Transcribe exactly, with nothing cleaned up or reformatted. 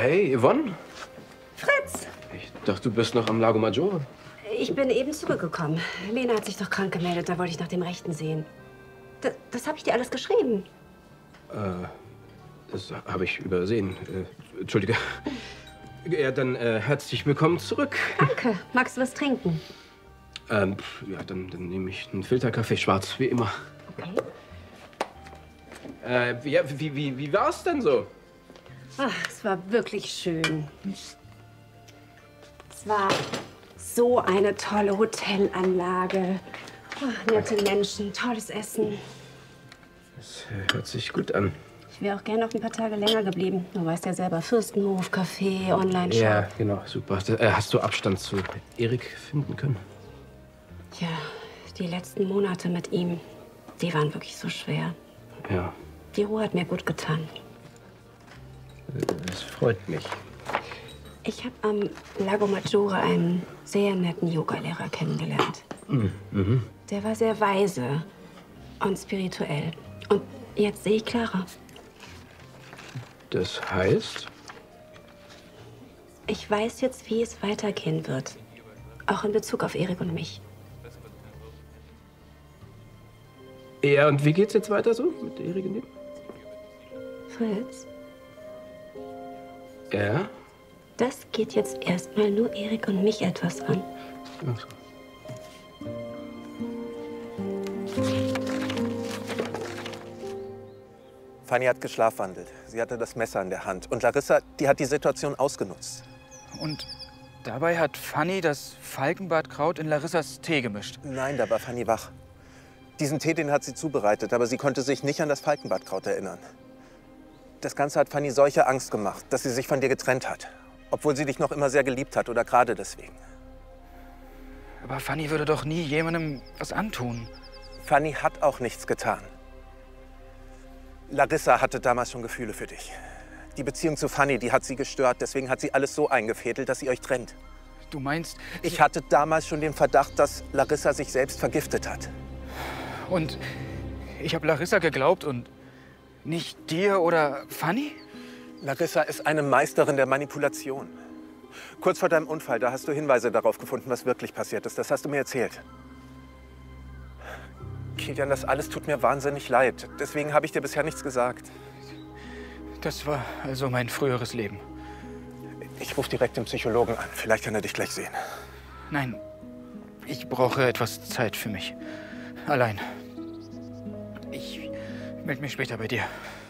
Hey, Yvonne? Fritz! Ich dachte, du bist noch am Lago Maggiore. Ich bin eben zurückgekommen. Lena hat sich doch krank gemeldet, da wollte ich nach dem Rechten sehen. Das, das habe ich dir alles geschrieben. Äh, das habe ich übersehen. Äh, Entschuldige. Ja, dann äh, herzlich willkommen zurück. Danke. Magst du was trinken? Ähm, ja, dann, dann nehme ich einen Filterkaffee schwarz, wie immer. Okay. Äh, ja, wie, wie, wie war's denn so? Ach, es war wirklich schön. Es war so eine tolle Hotelanlage. Ach, nette Menschen, tolles Essen. Das äh, hört sich gut an. Ich wäre auch gerne noch ein paar Tage länger geblieben. Du weißt ja selber, Fürstenhof, Café, Online-Shop. Ja, genau, super. Äh, hast du Abstand zu Erik finden können? Tja, die letzten Monate mit ihm, die waren wirklich so schwer. Ja. Die Ruhe hat mir gut getan. Das freut mich. Ich habe am Lago Maggiore einen sehr netten Yogalehrer kennengelernt. Mhm. Der war sehr weise und spirituell. Und jetzt sehe ich klarer. Das heißt? Ich weiß jetzt, wie es weitergehen wird. Auch in Bezug auf Erik und mich. Ja, und wie geht's jetzt weiter so mit Erik und dem? Fritz, Ja? das geht jetzt erstmal nur Erik und mich etwas an. Ach so. Fanny hat geschlafwandelt. Sie hatte das Messer in der Hand. Und Larissa, die hat die Situation ausgenutzt. Und dabei hat Fanny das Falkenbartkraut in Larissas Tee gemischt. Nein, da war Fanny wach. Diesen Tee, den hat sie zubereitet, aber sie konnte sich nicht an das Falkenbartkraut erinnern. Das Ganze hat Fanny solche Angst gemacht, dass sie sich von dir getrennt hat. Obwohl sie dich noch immer sehr geliebt hat oder gerade deswegen. Aber Fanny würde doch nie jemandem was antun. Fanny hat auch nichts getan. Larissa hatte damals schon Gefühle für dich. Die Beziehung zu Fanny, die hat sie gestört. Deswegen hat sie alles so eingefädelt, dass ihr euch trennt. Du meinst... Ich hatte damals schon den Verdacht, dass Larissa sich selbst vergiftet hat. Und ich habe Larissa geglaubt und nicht dir oder Fanny? Larissa ist eine Meisterin der Manipulation. Kurz vor deinem Unfall, da hast du Hinweise darauf gefunden, was wirklich passiert ist. Das hast du mir erzählt. Kilian, das alles tut mir wahnsinnig leid. Deswegen habe ich dir bisher nichts gesagt. Das war also mein früheres Leben. Ich rufe direkt den Psychologen an. Vielleicht kann er dich gleich sehen. Nein, ich brauche etwas Zeit für mich. Allein. Ich melde mich später bei dir.